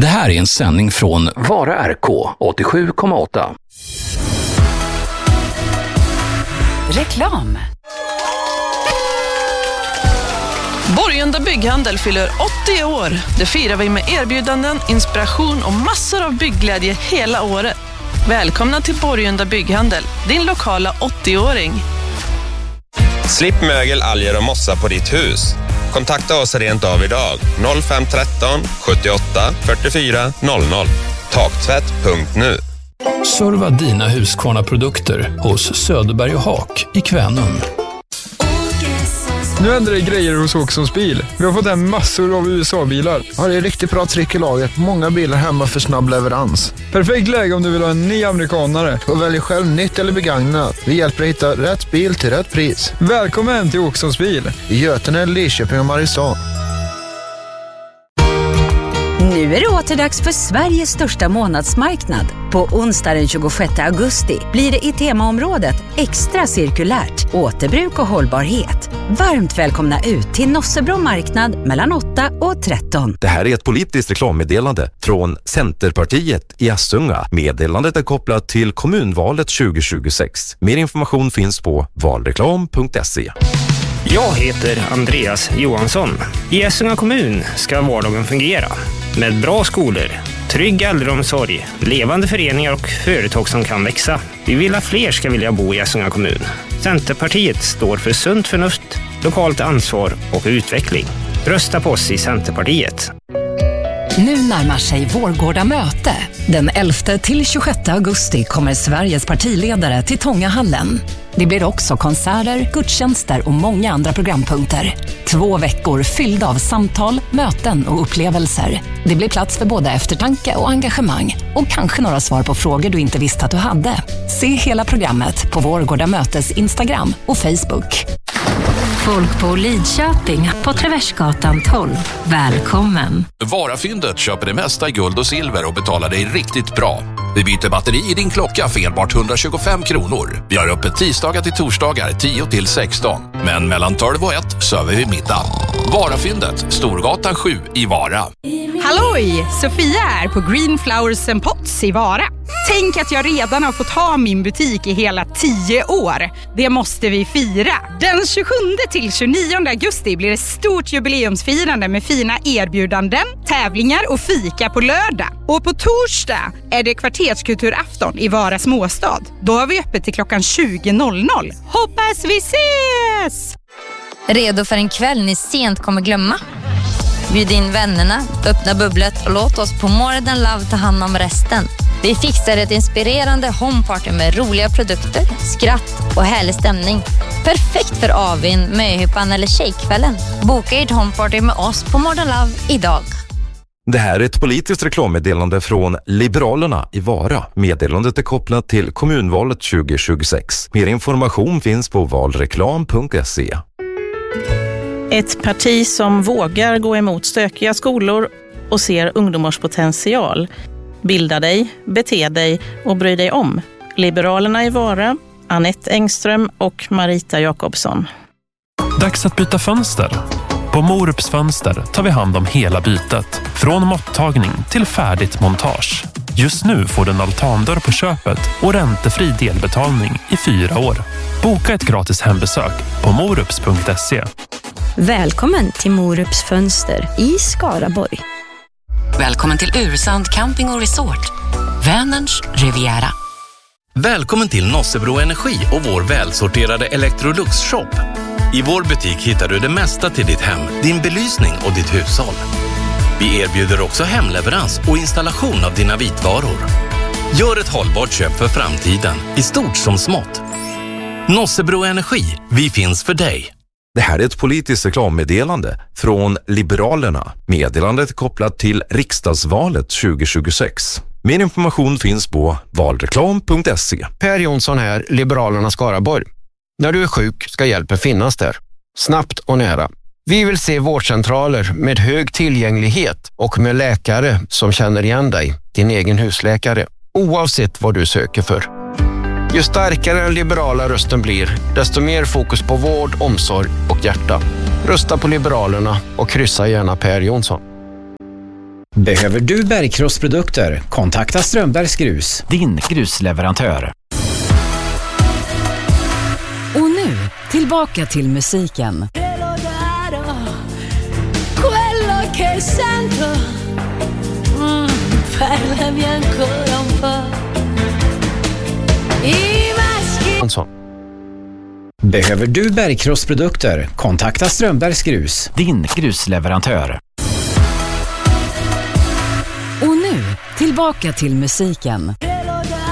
Det här är en sändning från Vara RK 87,8. Reklam. Borgunda Bygghandel fyller 80 år. Det firar vi med erbjudanden, inspiration och massor av byggglädje hela året. Välkomna till Borgunda Bygghandel, din lokala 80-åring. Slipp mögel, alger och mossa på ditt hus. Kontakta oss rent av idag. 0513 78 44 00. Taktvätt.nu. Serva dina Husqvarna-produkter hos Söderberg och Haak i Kvänum. Nu ändrar det grejer hos Åkessons bil. Vi har fått hem massor av USA-bilar. Ja, det är riktigt bra trick i laget. Många bilar hemma för snabb leverans. Perfekt läge om du vill ha en ny amerikanare. Och välj själv nytt eller begagnat. Vi hjälper dig hitta rätt bil till rätt pris. Välkommen till Åkessons bil. I Götene, Lidköping och Mariestad. Nu är det återdags för Sveriges största månadsmarknad. På onsdag den 26 augusti blir det i temaområdet extra cirkulärt, återbruk och hållbarhet. Varmt välkomna ut till Nossebro marknad mellan 8 och 13. Det här är ett politiskt reklammeddelande från Centerpartiet i Assunga. Meddelandet är kopplat till kommunvalet 2026. Mer information finns på valreklam.se. Jag heter Andreas Johansson. I Essunga kommun ska vardagen fungera. Med bra skolor, trygg äldreomsorg, levande föreningar och företag som kan växa. Vi vill att fler ska vilja bo i Essunga kommun. Centerpartiet står för sunt förnuft, lokalt ansvar och utveckling. Rösta på oss i Centerpartiet. Nu närmar sig Vårgårda möte. Den 11 till 26 augusti kommer Sveriges partiledare till Tångahallen. Det blir också konserter, gudstjänster och många andra programpunkter. 2 veckor fyllda av samtal, möten och upplevelser. Det blir plats för både eftertanke och engagemang. Och kanske några svar på frågor du inte visste att du hade. Se hela programmet på Vårgårda mötes Instagram och Facebook. Folk på Lidköping på Traversgatan 12. Välkommen! Varafyndet köper det mesta i guld och silver och betalar dig riktigt bra. Vi byter batteri i din klocka för enbart 125 kronor. Vi har öppet tisdagar till torsdagar 10 till 16. Men mellan 12 och 1 söver vi middag. Varafyndet, Storgatan 7 i Vara. Halloj! Sofia är på Green Flowers and Pots i Vara. Tänk att jag redan har fått ha min butik i hela 10 år. Det måste vi fira. Den 27 till 29 augusti blir det stort jubileumsfirande med fina erbjudanden, tävlingar och fika på lördag. Och på torsdag är det kvarterskulturafton i Vara småstad. Då har vi öppet till klockan 20.00. Hoppas vi ses! Redo för en kväll ni sent kommer glömma? Bjud in vännerna, öppna bubblet och låt oss på More Than Love ta hand om resten. Vi fixar ett inspirerande homeparty med roliga produkter, skratt och härlig stämning. Perfekt för avin, möhippan eller tjejkvällen. Boka ert homeparty med oss på More Than Love idag. Det här är ett politiskt reklammeddelande från Liberalerna i Vara. Meddelandet är kopplat till kommunvalet 2026. Mer information finns på valreklam.se. Ett parti som vågar gå emot stökiga skolor och ser ungdomars potential. Bilda dig, bete dig och bry dig om. Liberalerna i Vara, Anette Engström och Marita Jakobsson. Dags att byta fönster. På Morups fönster tar vi hand om hela bytet. Från måttagning till färdigt montage. Just nu får du en altandörr på köpet och räntefri delbetalning i 4 år. Boka ett gratis hembesök på morups.se. Välkommen till Morups fönster i Skaraborg. Välkommen till Ursand Camping och Resort. Vänerns Riviera. Välkommen till Nossebro Energi och vår välsorterade Electrolux-shop. I vår butik hittar du det mesta till ditt hem, din belysning och ditt hushåll. Vi erbjuder också hemleverans och installation av dina vitvaror. Gör ett hållbart köp för framtiden, i stort som smått. Nossebro Energi, vi finns för dig. Det här är ett politiskt reklammeddelande från Liberalerna. Meddelandet är kopplat till riksdagsvalet 2026. Mer information finns på valreklam.se. Per Jonsson här, Liberalerna Skaraborg. När du är sjuk ska hjälpen finnas där. Snabbt och nära. Vi vill se vårdcentraler med hög tillgänglighet och med läkare som känner igen dig, din egen husläkare, oavsett vad du söker för. Ju starkare den liberala rösten blir, desto mer fokus på vård, omsorg och hjärta. Rösta på Liberalerna och kryssa gärna Per Jonsson. Behöver du bergkrossprodukter? Kontakta Strömbergs Grus, din grusleverantör. Och nu, tillbaka till musiken. Behöver du bergkrossprodukter? Kontakta Strömbergs Grus, din grusleverantör. Och nu, tillbaka till musiken.